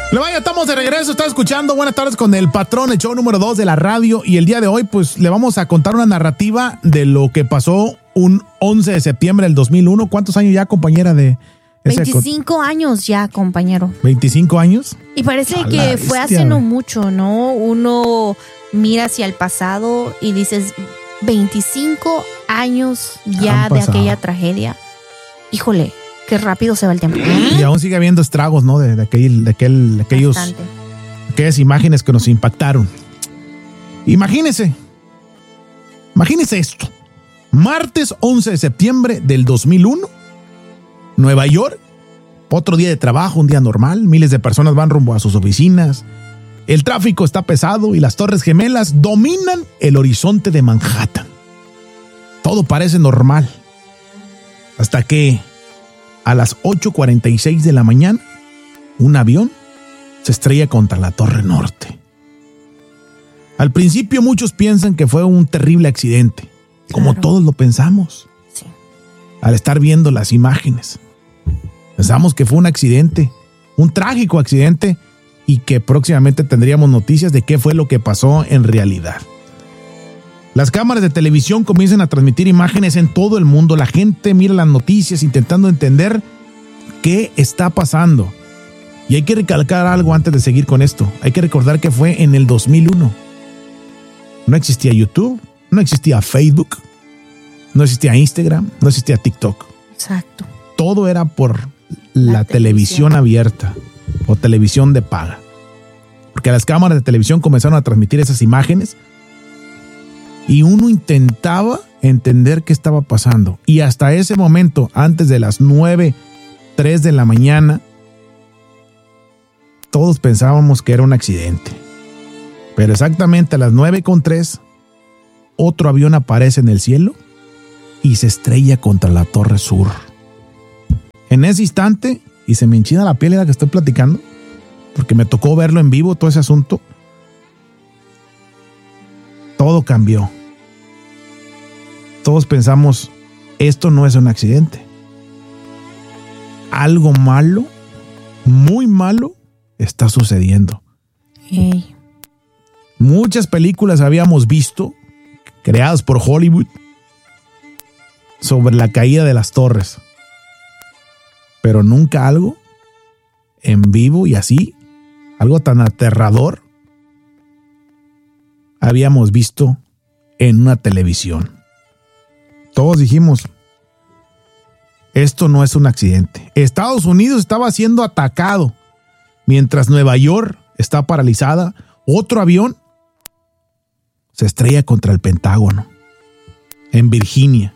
Vaya, estamos de regreso, está escuchando Buenas tardes con el patrón, el show número 2 de la radio, y el día de hoy pues le vamos a contar una narrativa de lo que pasó un 11 de septiembre del 2001. ¿Cuántos años ya, compañera, de ese? 25 años ya, compañero. ¿25 años? Y parece que fue hace no mucho, ¿no? Uno mira hacia el pasado y dices, 25 años ya de aquella tragedia. Híjole, qué rápido se va el tiempo. Y aún sigue habiendo estragos, ¿no? De aquellas imágenes que nos impactaron. Imagínese esto. Martes 11 de septiembre del 2001, Nueva York, otro día de trabajo, un día normal. Miles de personas van rumbo a sus oficinas. El tráfico está pesado y las Torres Gemelas dominan el horizonte de Manhattan. Todo parece normal. Hasta que a las 8:46 de la mañana, un avión se estrella contra la Torre Norte. Al principio muchos piensan que fue un terrible accidente, como todos lo pensamos. Sí. Al estar viendo las imágenes, pensamos que fue un accidente, un trágico accidente, y que próximamente tendríamos noticias de qué fue lo que pasó en realidad. Las cámaras de televisión comienzan a transmitir imágenes en todo el mundo. La gente mira las noticias intentando entender qué está pasando. Y hay que recalcar algo antes de seguir con esto. Hay que recordar que fue en el 2001. No existía YouTube, no existía Facebook, no existía Instagram, no existía TikTok. Exacto. Todo era por la televisión abierta o televisión de paga. Porque las cámaras de televisión comenzaron a transmitir esas imágenes y uno intentaba entender qué estaba pasando. Y hasta ese momento, antes de las 9:03 de la mañana, todos pensábamos que era un accidente. Pero exactamente a las 9:03, otro avión aparece en el cielo y se estrella contra la Torre Sur. En ese instante, y se me enchina la piel de la que estoy platicando, porque me tocó verlo en vivo, todo ese asunto, todo cambió. Todos pensamos, esto no es un accidente. Algo malo, muy malo, está sucediendo. Hey. Muchas películas habíamos visto, creadas por Hollywood, sobre la caída de las torres. Pero nunca algo en vivo y así, algo tan aterrador, habíamos visto en una televisión. Todos dijimos, esto no es un accidente. Estados Unidos estaba siendo atacado. Mientras Nueva York está paralizada, otro avión se estrella contra el Pentágono, en Virginia.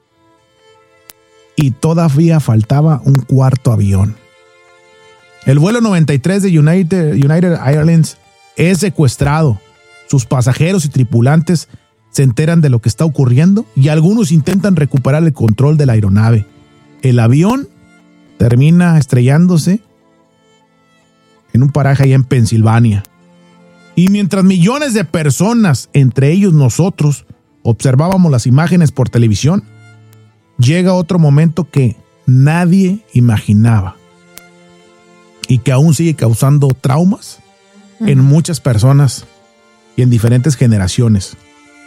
Y todavía faltaba un cuarto avión. El vuelo 93 de United Airlines es secuestrado. Sus pasajeros y tripulantes se enteran de lo que está ocurriendo y algunos intentan recuperar el control de la aeronave. El avión termina estrellándose en un paraje allá en Pensilvania. Y mientras millones de personas, entre ellos nosotros, observábamos las imágenes por televisión, llega otro momento que nadie imaginaba y que aún sigue causando traumas en muchas personas y en diferentes generaciones.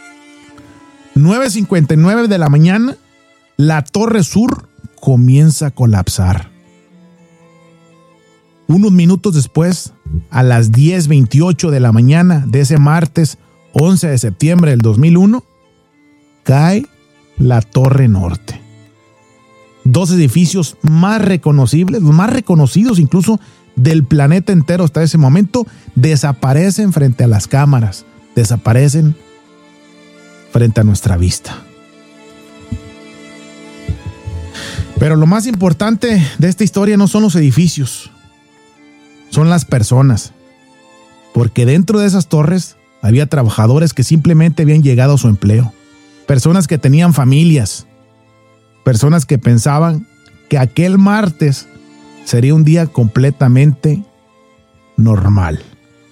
9:59 de la mañana, la Torre Sur comienza a colapsar. Unos minutos después, a las 10:28 de la mañana de ese martes 11 de septiembre del 2001, cae la Torre Norte. Dos edificios más reconocibles, los más reconocidos incluso del planeta entero hasta ese momento, desaparecen frente a las cámaras, desaparecen frente a nuestra vista. Pero lo más importante de esta historia no son los edificios, son las personas. Porque dentro de esas torres había trabajadores que simplemente habían llegado a su empleo, personas que tenían familias, personas que pensaban que aquel martes sería un día completamente normal.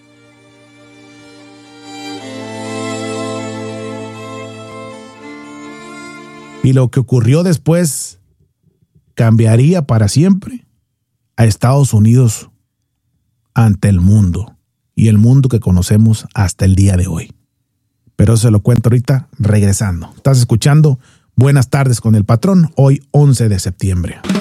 Y lo que ocurrió después cambiaría para siempre a Estados Unidos ante el mundo y el mundo que conocemos hasta el día de hoy. Pero eso se lo cuento ahorita regresando. Estás escuchando Buenas tardes con el patrón, hoy 11 de septiembre.